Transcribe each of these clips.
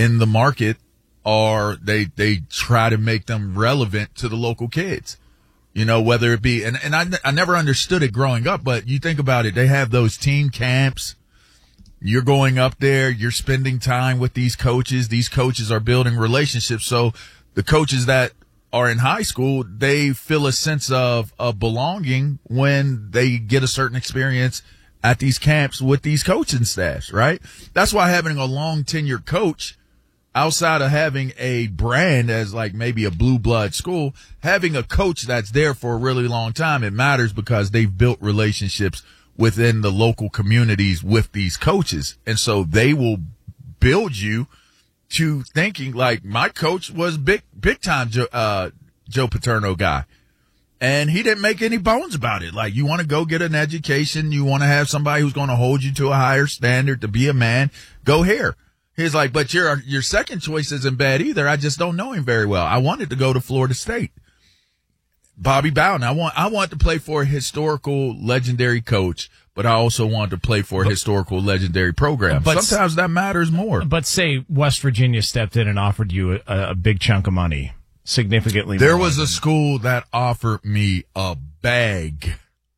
in the market are they try to make them relevant to the local kids. You know, whether it be, and I never understood it growing up, but you think about it, they have those team camps. You're going up there, you're spending time with these coaches. These coaches are building relationships. So the coaches that are in high school, they feel a sense of belonging when they get a certain experience at these camps with these coaching staffs, right? That's why having a long tenured coach, outside of having a brand as like maybe a blue blood school, having a coach that's there for a really long time, it matters because they've built relationships within the local communities with these coaches. And so they will build you to thinking like my coach was big time Joe Paterno guy. And he didn't make any bones about it. Like, you want to go get an education. You want to have somebody who's going to hold you to a higher standard to be a man. Go here. He's like, but your second choice isn't bad either. I just don't know him very well. I wanted to go to Florida State. Bobby Bowden. I want to play for a historical, legendary coach, but I also want to play for a historical, legendary program. But sometimes that matters more. But say West Virginia stepped in and offered you a big chunk of money, significantly more. There was a school that offered me a bag.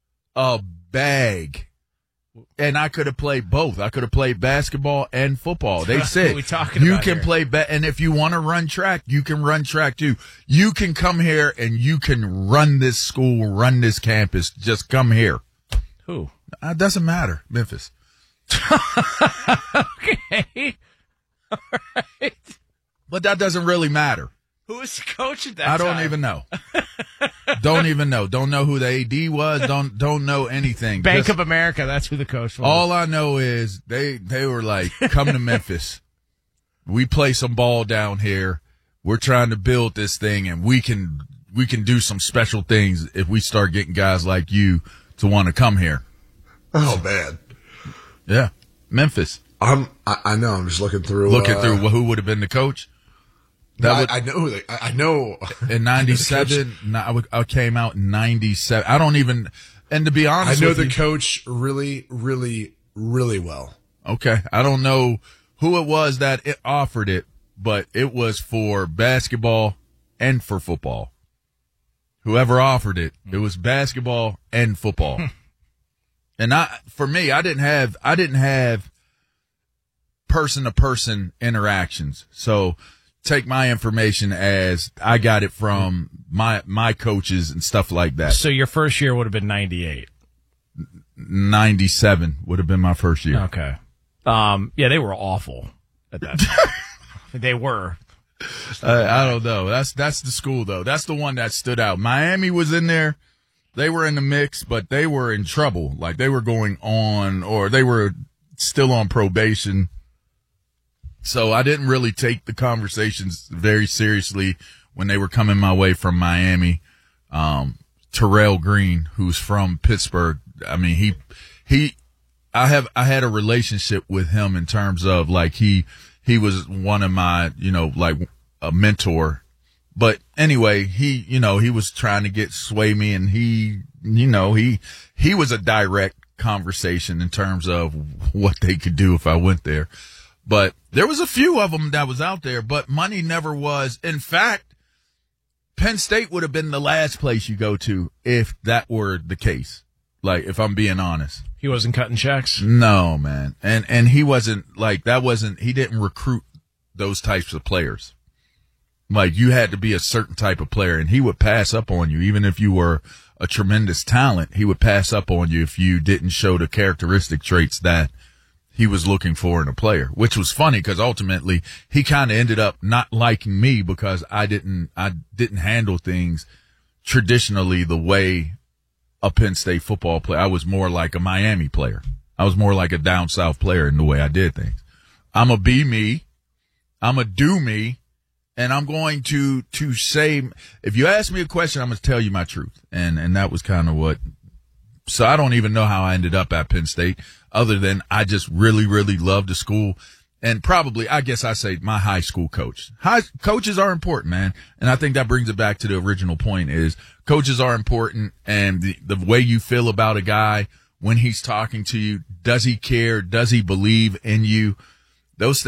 And I could have played both. I could have played basketball and football. They said you can play and if you want to run track, you can run track too. You can come here and you can run this school, run this campus. Just come here. Who? It doesn't matter. Memphis. Okay. All right. But that doesn't really matter. Who was the coach at that time? I don't even know. Don't even know. Don't know who the AD was. Don't know anything. Bank of America, that's who the coach was. All I know is they were like, come to Memphis. We play some ball down here. We're trying to build this thing, and we can do some special things if we start getting guys like you to want to come here. Oh man. Yeah. Memphis. I know. I'm just looking through who would have been the coach. I know. I know. In 97, I came out in 97. I don't even, and to be honest, I know the coach really, really, really well. Okay. I don't know who it was that it offered it, but it was for basketball and for football. Whoever offered it, it was basketball and football. And for me, I didn't have person to person interactions. So, take my information as I got it from my coaches and stuff like that. So your first year would have been 98. 97 would have been my first year. Okay. Yeah, they were awful at that time. They were. I don't know. That's the school though. That's the one that stood out. Miami was in there. They were in the mix, but they were in trouble. Like they were going on, or they were still on probation. So I didn't really take the conversations very seriously when they were coming my way from Miami. Terrell Green, who's from Pittsburgh. I mean, I had a relationship with him in terms of like, he was one of my, like a mentor. But anyway, he was trying to sway me, and he was a direct conversation in terms of what they could do if I went there. But there was a few of them that was out there, but money never was. In fact, Penn State would have been the last place you go to if that were the case. Like, if I'm being honest. He wasn't cutting checks? No, man. And he wasn't like, he didn't recruit those types of players. Like, you had to be a certain type of player, and he would pass up on you. Even if you were a tremendous talent, he would pass up on you if you didn't show the characteristic traits that he was looking for in a player, which was funny because ultimately he kind of ended up not liking me because I didn't handle things traditionally the way a Penn State football player. I was more like a Miami player. I was more like a down south player in the way I did things. I'm a be me. I'm a do me. And I'm going to say, if you ask me a question, I'm going to tell you my truth. And that was kind of what. So I don't even know how I ended up at Penn State, other than I just really, really loved the school. And probably, I guess I say my high school coach. Coaches are important, man. And I think that brings it back to the original point is coaches are important. And the way you feel about a guy when he's talking to you, does he care? Does he believe in you? Those things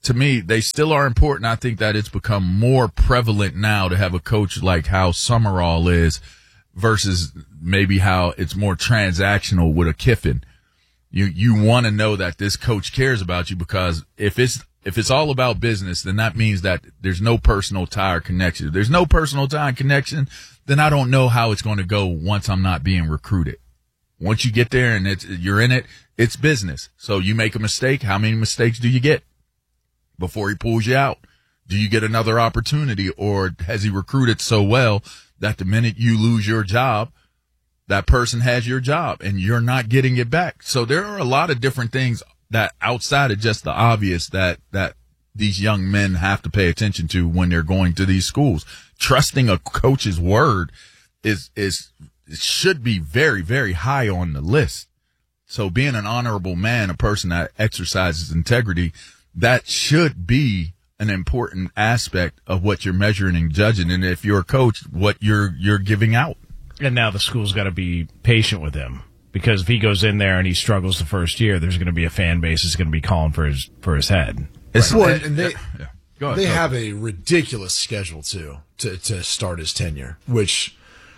to me, they still are important. I think that it's become more prevalent now to have a coach like how Summerall is versus maybe how it's more transactional with a Kiffin. You want to know that this coach cares about you, because if it's all about business, then that means that there's no personal tie or connection. If there's no personal tie and connection, then I don't know how it's going to go once I'm not being recruited. Once you get there and you're in it, it's business. So you make a mistake. How many mistakes do you get before he pulls you out? Do you get another opportunity, or has he recruited so well that the minute you lose your job, that person has your job and you're not getting it back? So there are a lot of different things that outside of just the obvious that these young men have to pay attention to when they're going to these schools. Trusting a coach's word should be very, very high on the list. So being an honorable man, a person that exercises integrity, that should be an important aspect of what you're measuring and judging. And if you're a coach, what you're giving out. And now the school's got to be patient with him, because if he goes in there and he struggles the first year, there's going to be a fan base that's going to be calling for his head. And they have a ridiculous schedule too to start his tenure, which,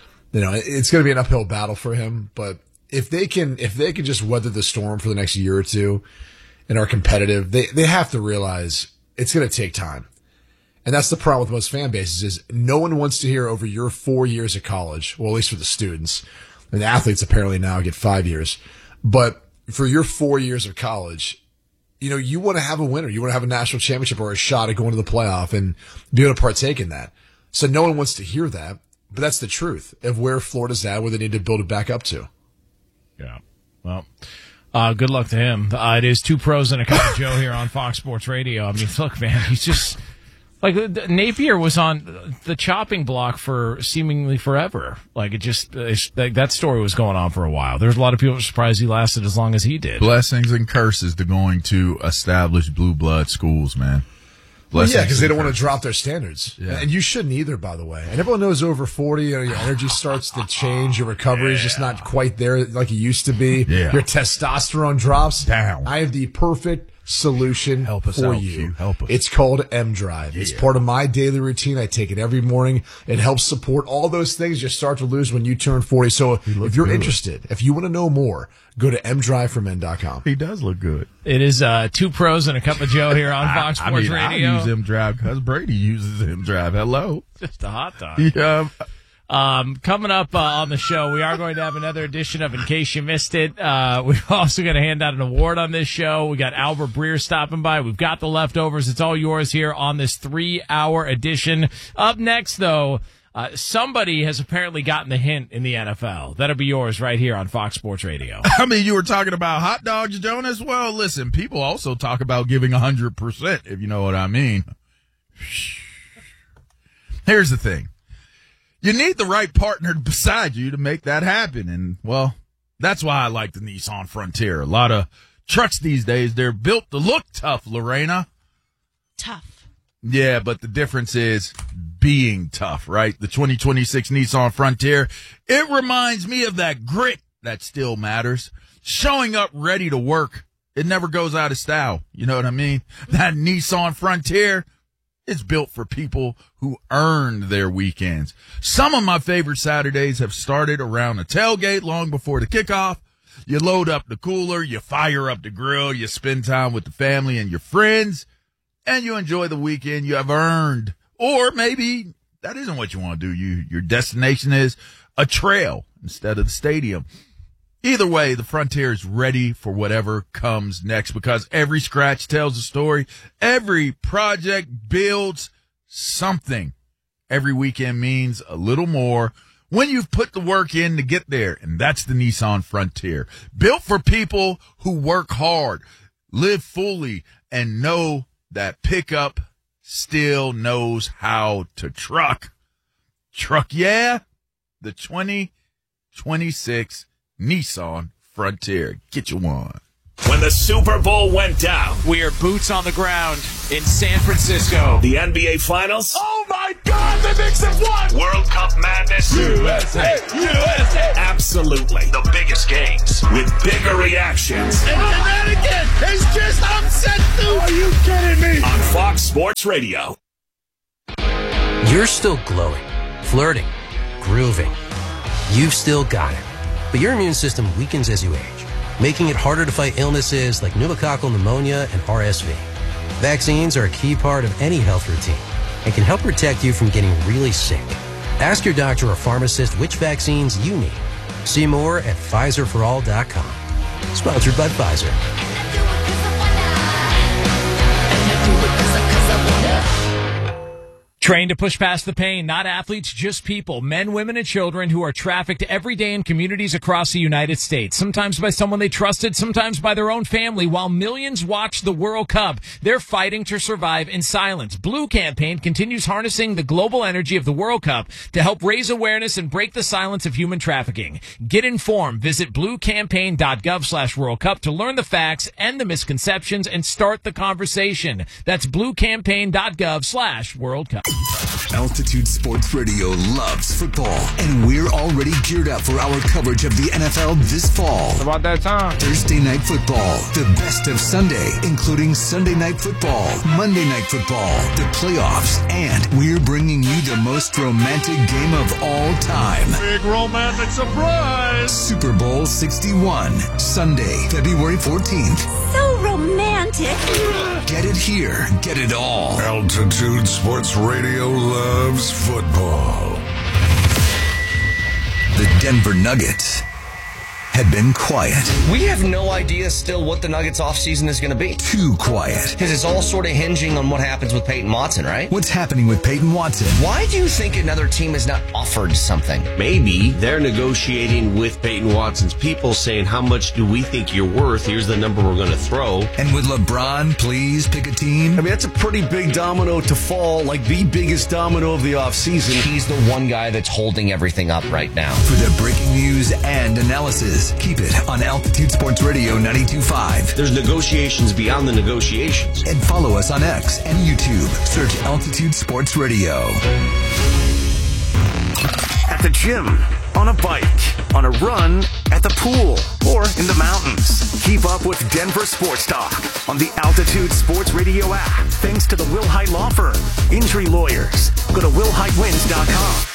it's going to be an uphill battle for him. But if they can just weather the storm for the next year or two and are competitive, they have to realize it's going to take time. And that's the problem with most fan bases, is no one wants to hear over your 4 years of college. Well, at least for the students, and the athletes apparently now get 5 years. But for your 4 years of college, you want to have a winner. You want to have a national championship or a shot at going to the playoff and be able to partake in that. So no one wants to hear that, but that's the truth of where Florida's at, where they need to build it back up to. Yeah. Well, good luck to him. It is Two Pros and a Cup of Joe here on Fox Sports Radio. I mean, look, man, he's just like, Napier was on the chopping block for seemingly forever. Like, that story was going on for a while. There's a lot of people surprised he lasted as long as he did. Blessings and curses to going to established blue blood schools, man. Well, yeah, because they don't want to drop their standards. Yeah. And you shouldn't either, by the way. And everyone knows over 40, your energy starts to change. Your recovery is just not quite there like it used to be. Yeah. Your testosterone drops. Down. I have the perfect solution for you. Help us. It's called M-Drive. It's part of my daily routine. I take it every morning. It helps support all those things you start to lose when you turn 40. So if you're interested, if you want to know more, go to mdriveformen.com. He does look good. It is Two Pros and a Cup of Joe here on Fox Sports Radio. I use M-Drive because Brady uses M-Drive. Hello. Just a hot dog. Yeah. Coming up on the show, we are going to have another edition of In Case You Missed It. We're also going to hand out an award on this show. We got Albert Breer stopping by. We've got the leftovers. It's all yours here on this 3-hour edition. Up next, though, somebody has apparently gotten the hint in the NFL. That'll be yours right here on Fox Sports Radio. I mean, you were talking about hot dogs, Jonas. Well, listen, people also talk about giving 100%, if you know what I mean. Here's the thing. You need the right partner beside you to make that happen. And, well, that's why I like the Nissan Frontier. A lot of trucks these days, they're built to look tough, Lorena. Tough. Yeah, but the difference is being tough, right? The 2026 Nissan Frontier, it reminds me of that grit that still matters. Showing up ready to work. It never goes out of style. You know what I mean? That Nissan Frontier, it's built for people who earned their weekends. Some of my favorite Saturdays have started around the tailgate long before the kickoff. You load up the cooler, you fire up the grill, you spend time with the family and your friends, and you enjoy the weekend you have earned. Or maybe that isn't what you want to do. Your destination is a trail instead of the stadium. Either way, the Frontier is ready for whatever comes next, because every scratch tells a story. Every project builds something. Every weekend means a little more when you've put the work in to get there. And that's the Nissan Frontier. Built for people who work hard, live fully, and know that pickup still knows how to truck. Truck, yeah. The 2026 Nissan Frontier. Get you one. When the Super Bowl went down, we are boots on the ground in San Francisco. The NBA Finals. Oh my God, the Knicks have won! World Cup madness. USA! USA! Absolutely. The biggest games with bigger reactions. And Connecticut is just upset too! Are you kidding me? On Fox Sports Radio. You're still glowing, flirting, grooving. You've still got it. But your immune system weakens as you age, making it harder to fight illnesses like pneumococcal pneumonia and RSV. Vaccines are a key part of any health routine and can help protect you from getting really sick. Ask your doctor or pharmacist which vaccines you need. See more at PfizerForAll.com. Sponsored by Pfizer. Trained to push past the pain, not athletes, just people, men, women, and children who are trafficked every day in communities across the United States, sometimes by someone they trusted, sometimes by their own family. While millions watch the World Cup, they're fighting to survive in silence. Blue Campaign continues harnessing the global energy of the World Cup to help raise awareness and break the silence of human trafficking. Get informed. Visit bluecampaign.gov/World Cup to learn the facts and the misconceptions and start the conversation. That's bluecampaign.gov/World Cup. Altitude Sports Radio loves football, and we're already geared up for our coverage of the NFL this fall. It's about that time. Thursday Night Football, the best of Sunday, including Sunday Night Football, Monday Night Football, the playoffs, and we're bringing you the most romantic game of all time. Big romantic surprise! Super Bowl 61, Sunday, February 14th. So romantic. Get it here, get it all. Altitude Sports Radio loves football. The Denver Nuggets had been quiet. We have no idea still what the Nuggets offseason is going to be. Too quiet. Because it's all sort of hinging on what happens with Peyton Watson, right? What's happening with Peyton Watson? Why do you think another team has not offered something? Maybe they're negotiating with Peyton Watson's people saying, how much do we think you're worth? Here's the number we're going to throw. And would LeBron please pick a team? I mean, that's a pretty big domino to fall, like the biggest domino of the offseason. He's the one guy that's holding everything up right now. For the breaking news and analysis, keep it on Altitude Sports Radio 92.5. There's negotiations beyond the negotiations. And follow us on X and YouTube. Search Altitude Sports Radio. At the gym, on a bike, on a run, at the pool, or in the mountains. Keep up with Denver Sports Talk on the Altitude Sports Radio app. Thanks to the Will Height Law Firm. Injury lawyers. Go to willheightwins.com.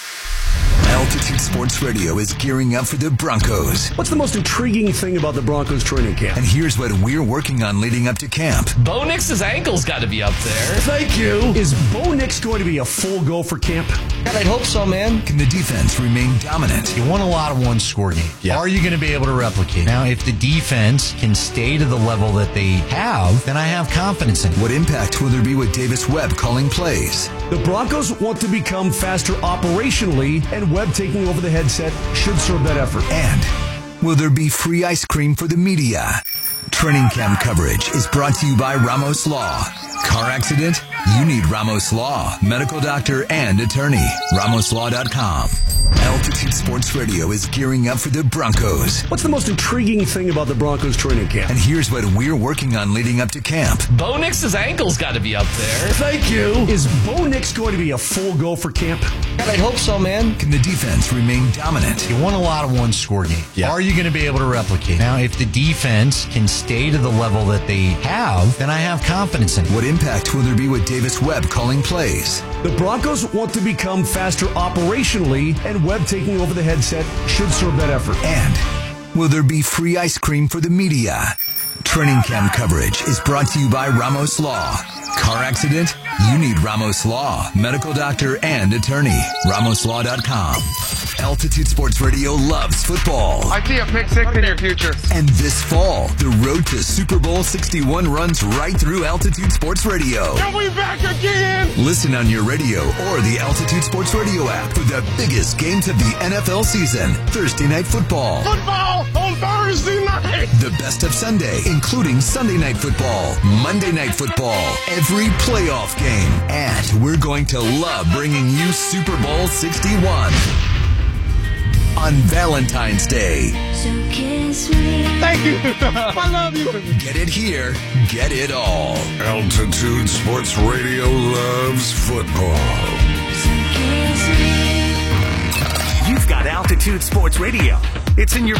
Altitude Sports Radio is gearing up for the Broncos. What's the most intriguing thing about the Broncos training camp? And here's what we're working on leading up to camp. Bo Nix's ankle's got to be up there. Thank you. Is Bo Nix going to be a full go for camp? God, I'd hope so, man. Can the defense remain dominant? You won a lot of one-score games. Yeah. Are you going to be able to replicate? Now, if the defense can stay to the level that they have, then I have confidence in it. What impact will there be with Davis Webb calling plays? The Broncos want to become faster operationally, and Webb taking over the headset should serve that effort. And will there be free ice cream for the media? Training camp coverage is brought to you by Ramos Law. Car accident? You need Ramos Law. Medical doctor and attorney. RamosLaw.com. Altitude Sports Radio is gearing up for the Broncos. What's the most intriguing thing about the Broncos training camp? And here's what we're working on leading up to camp. Bo Nix's ankle's got to be up there. Thank you. Is Bo Nix going to be a full go for camp? God, I'd hope so, man. Can the defense remain dominant? You won a lot of one-score games. Yeah. Are you going to be able to replicate? Now, if the defense can stay to the level that they have, then I have confidence in it. What impact will there be with Davis Webb calling plays? The Broncos want to become faster operationally, and Webb taking over the headset should serve that effort. And will there be free ice cream for the media? Training camp coverage is brought to you by Ramos Law. Car accident? You need Ramos Law. Medical doctor and attorney. RamosLaw.com. Altitude Sports Radio loves football. I see a pick six in your future. And this fall, the road to Super Bowl 61 runs right through Altitude Sports Radio. Are we back again? Listen on your radio or the Altitude Sports Radio app for the biggest games of the NFL season. Thursday Night Football. Football on Thursday night. The best of Sunday, including Sunday Night Football, Monday Night Football, every playoff game. And we're going to love bringing you Super Bowl 61. on Valentine's Day. So kiss me. Thank you. I love you. Get it here, get it all. Altitude Sports Radio loves football. So kiss me. You've got Altitude Sports Radio. It's in your